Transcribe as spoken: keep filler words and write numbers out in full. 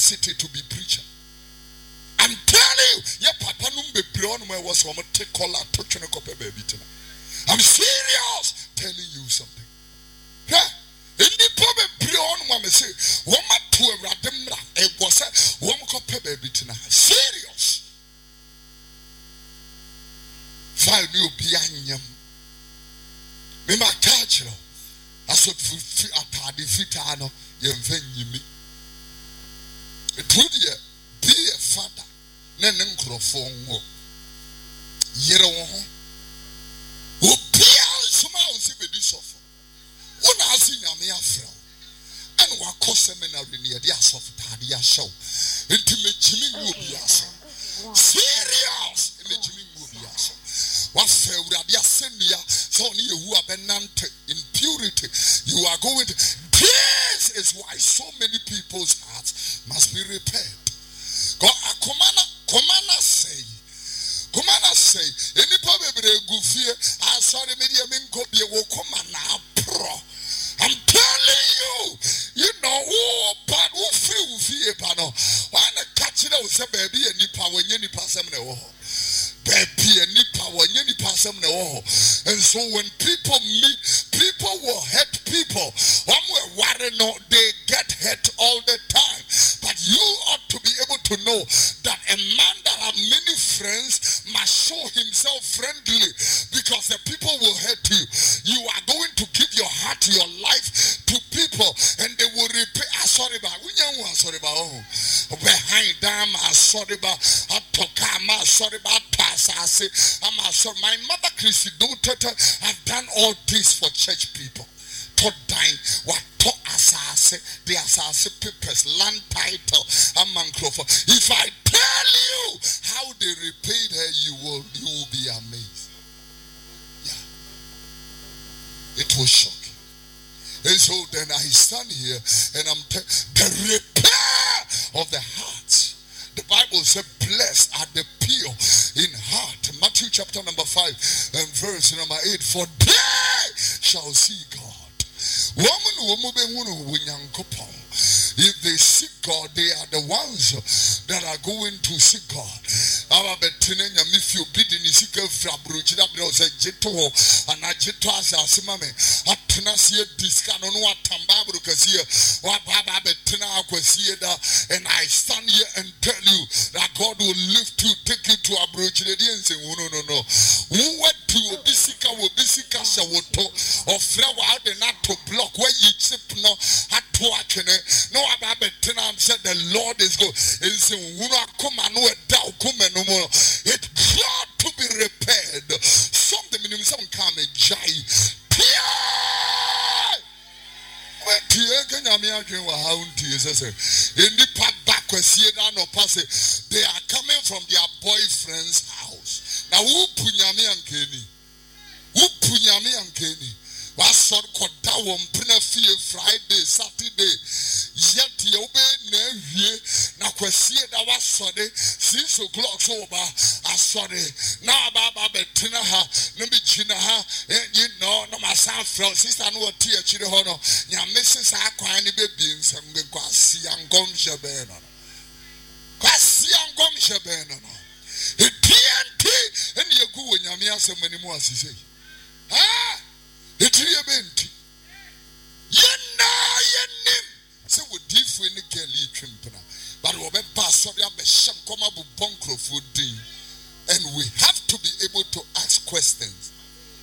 capacity to be preacher. I'm telling you, yeah, Papa numbe beyond my was one take collar touching a copper baby tonight. I'm serious telling you something. Yeah. In the problem beyond what I say, woman to a rademra, it was a woman copper baby tonight. Serious. Five new piano. Me ma catch you. I said, I the fitano, you venue me. It would be a father. Nenen crofon. Yero. Who peers some house if it is suffer. One has seen a mere frown. And what cost seminary near the ass of Tadia show. Intimate Jimmy will be us. Serious in the Jimmy will be us. What fell Rabia Sendia, so near who are benante in purity. You are going to. This is why so many people's hearts must be repaired. God, Commander, Commander say, Commander say, any probably good fear, I saw the media men go be a commander pro. I'm telling you, you know, oh, but who feel fear, pano. Why not catch it out, say, baby, and nipa when you nipa some no. Baby, and nipa when you nipa some no. And so when people meet, people will hurt people. One way, worry, no, they get hurt all the time. But you ought to be able to know that a man that has many friends must show himself friendly, because the people will hurt you. You are going to give your heart, your life to people, and they will repay. Ah, sorry, but we know sorry about oh. Behind them, ah, sorry about Atokama, sorry about Pasase. I'm sorry. My mother Christy daughter have done all this for church people. To dine what to assase the assase papers, land title, among Crawford. If I tell you how they repaid her, you will you will be amazed. Yeah. It was shocking. And so then I stand here and I'm telling the repair of the heart. The Bible says, blessed are the pure in heart. Matthew chapter number five and verse number eight. For they shall see God. If they seek God, they are the ones that are going to seek God. Our betting if you bid in Isika Frabruch, that was a jito and a jito as a simame. At Tenasia Discano, what Tambabru Casia, what Baba Betina Quasieda, and I stand here and tell you that God will lift you, take you to a bruch. They didn't say, no, no, no. Who went to Obisika, Obisika Sawoto, or Flower out and not to block where you chip no at watching it. No, about Betina said the Lord is good. It's in Wuna Kuma no doubt come no more. It got to be repaired. Something minimum some come a jai. When Tia can imagine what how Jesus in the part back when no pass, they are coming from their boyfriend's house. Now who punyami and Kenny? Who punyami and Kenny? Was on Kodawum, Pinafia, Friday, Saturday, yet you obey Nevie. Now, Quesia, that was Sunday, six o'clock over. I saw it. Now, Baba Betinaha, Nabi Chinaha, and you know, no, my son from sister, no tear, Chihono, your missus are quite baby in some Quasi and Gom Shabano. Quasi and Gom Shabano. A T N T, and you go when you're so many more, she say. Ah! It's your bent. You know, you name. So we different can lead Trimpana. But we will pass on the Sham come up with Bunkro food. And we have to be able to ask questions.